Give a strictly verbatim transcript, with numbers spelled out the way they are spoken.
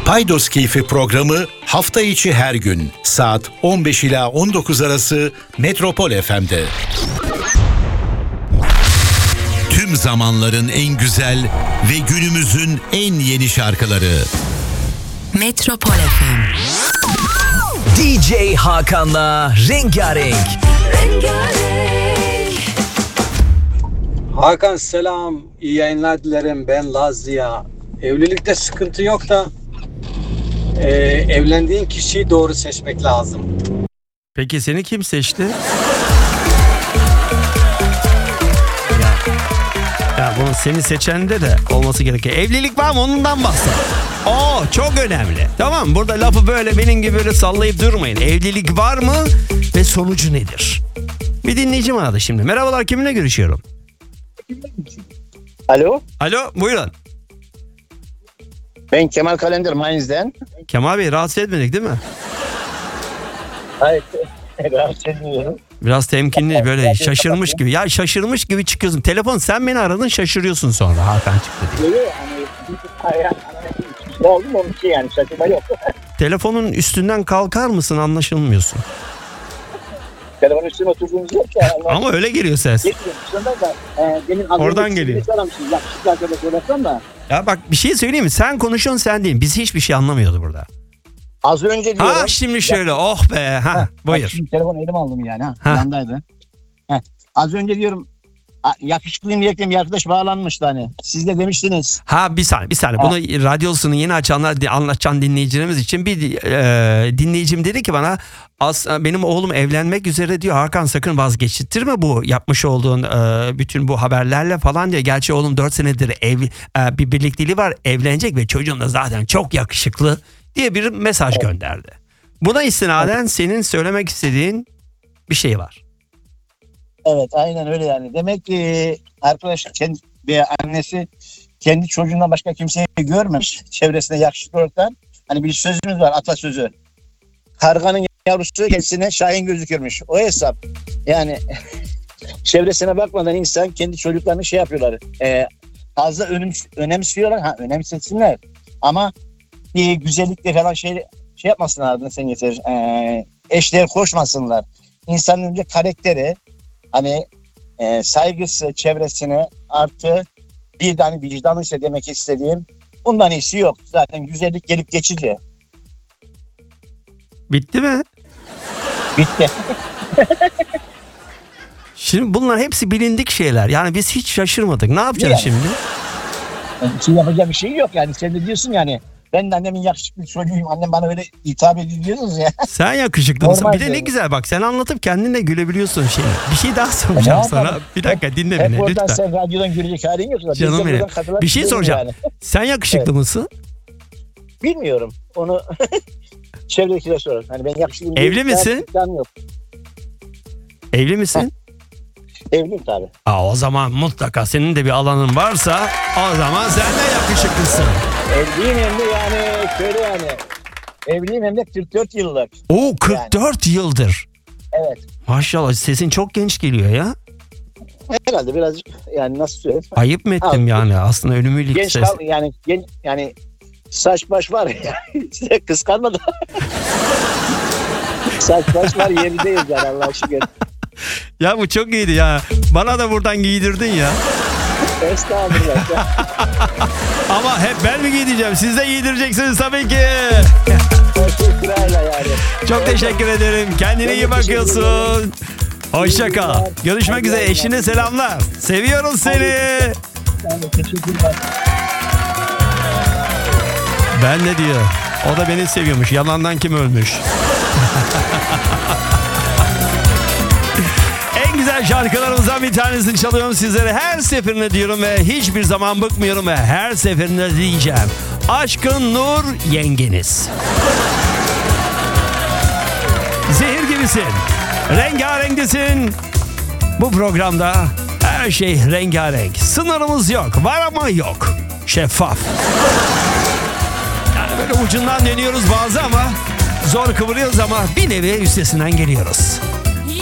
Paydos Keyfi programı hafta içi her gün saat on beş ila on dokuz arası Metropol F M'de. Tüm zamanların en güzel ve günümüzün en yeni şarkıları. Metropol F M. D J Hakan'la Rengarenk. Rengarenk. Hakan selam, iyi yayınlar dilerim. Ben Laz Ziya. Evlilikte sıkıntı yok da e, evlendiğin kişiyi doğru seçmek lazım. Peki seni kim seçti? Ya bunu seni seçende de olması gerekiyor. Evlilik var mı, ondan bahset. Oo, çok önemli. Tamam, burada lafı böyle benim gibi böyle sallayıp durmayın. Evlilik var mı ve sonucu nedir? Bir dinleyicim aradı şimdi. Merhabalar, kiminle görüşüyorum? Alo, Alo, buyurun. ben Kemal Kalender Mainz'den. Kemal Bey, rahatsız etmedik değil mi? Hayır, rahatsız etmiyorum. Biraz temkinli, böyle şaşırmış gibi. Ya şaşırmış gibi çıkıyorsun. Telefon, sen beni aradın, şaşırıyorsun sonra Hakan çıktı diye. Yok, hani ne oldu mu onun için, yani şaşırma yok. Telefonun üstünden kalkar mısın, anlaşılmıyorsun. Telefonun üstüne oturduğumuz yok ya. Ama öyle geliyor ses. Da, e, demin Oradan geliyor. Yakışıklı arkadaş uğraşsam da. Ya bak, bir şey söyleyeyim mi? Sen konuşuyorsun, sen değil. Biz hiçbir şey anlamıyordu burada. Az önce diyorum. Ha şimdi şöyle, oh be. Ha, Ha, buyur. Şimdi telefon elim aldım yani. Ha, Ha. yandaydı. Ha, az önce diyorum a- yakışıklıyım diyerekten bir arkadaş bağlanmıştı hani. Siz de demiştiniz. Ha bir saniye, bir saniye. Ha. Bunu radyosunu yeni açanlar, di- anlatan dinleyicilerimiz için bir e, dinleyicim dedi ki bana, as, benim oğlum evlenmek üzere diyor. Hakan, sakın vazgeçirtme bu yapmış olduğun e, bütün bu haberlerle falan diyor. Gerçi oğlum dört senedir ev, e, bir birlikteliği var, evlenecek ve çocuğun da zaten çok yakışıklı diye bir mesaj Evet. gönderdi. Buna istinaden senin söylemek istediğin bir şey var. Evet, aynen öyle yani. Demek ki arkadaş kendi bir annesi kendi çocuğundan başka kimseyi görmemiş. Çevresinde yakışıklı olarak. Hani bir sözümüz var, atasözü. Karganın yavrusu kendisine şahin gözükürmüş. O hesap. Yani çevresine bakmadan insan kendi çocuklarını şey yapıyorlar. E, fazla önem, önemsiyorlar. Ha, önemsesinler. Ama bir güzellikle falan şey şey yapmasınlar, adını sen getir. E, eşler koşmasınlar. İnsanın önce karakteri, hani e, saygısı çevresine, artı bir tane vicdanı ise demek istediğim, bundan iyisi yok. Zaten güzellik gelip geçici. Bitti mi? Bitti. Şimdi bunlar hepsi bilindik şeyler. Yani biz hiç şaşırmadık. Ne yapacağız Yani. şimdi? Yani bir şey yapacak bir şey yok yani. Sen de diyorsun yani, ben de annemin yakışıklı çocuğuyum, annem bana öyle hitap ediyor diyorsunuz ya. Sen yakışıklı mısın? Normal Bir de ne diyorum. güzel bak, sen anlatıp kendin de gülebiliyorsun şimdi. Bir şey daha soracağım Ne sana. yapalım? Bir dakika dinle Hep beni oradan lütfen. sen radyodan görecek halin yok. Biz de Canım buradan benim. katılabiliyoruz Bir şey soracağım. yani. Sen yakışıklı Evet. mısın? Bilmiyorum. Onu çevredekiler sorar. Hani ben yakışıklıyım. Evli diye misin? iddiam yok. Evli misin? Evliyim tabii. Aa, o zaman mutlaka senin de bir alanın varsa o zaman sen de yakışıklısın. Evliyim hem de yani şöyle yani. Evliyim hem de kırk dört yıllık. Oo, kırk dört yıldır. Evet. Maşallah, sesin çok genç geliyor ya. Herhalde birazcık yani nasıl söyleyeyim. Ayıp mı ettim Abi, yani? Aslında ölümü Genç ses. kal yani gen, yani saç baş var ya. Size kıskanma da. Saç baş var, yerindeyiz yani Allah'a şükür. Ya bu çok iyiydi ya. Bana da buradan giydirdin ya. Estağfurullah. Ama hep ben mi giydireceğim? Siz de giydireceksiniz tabii ki. Teşekkürler yani. Çok teşekkür ederim. Kendine Ben iyi de teşekkür bakıyorsun. Hoşça kal. Görüşmek üzere. Eşine selamlar. Seviyoruz seni. Ben de teşekkürler. Ben ne diyor? O da beni seviyormuş. Yalandan kim ölmüş? En güzel şarkılarımızdan bir tanesini çalıyorum sizlere. Her seferinde diyorum ve hiçbir zaman bıkmıyorum ve her seferinde diyeceğim. Aşkın Nur yengeniz. Zehir gibisin. Rengarenklisin. Bu programda her şey rengarenk. Sınırımız yok. Var ama yok. Şeffaf. Yani böyle ucundan dönüyoruz bazı ama zor kıvırıyoruz ama bir nevi üstesinden geliyoruz.